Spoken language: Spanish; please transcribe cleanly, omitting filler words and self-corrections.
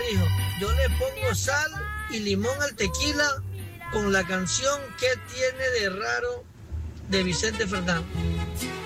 dijo, yo le pongo sal y limón al tequila con la canción ¿Qué tiene de raro? De Vicente Fernández.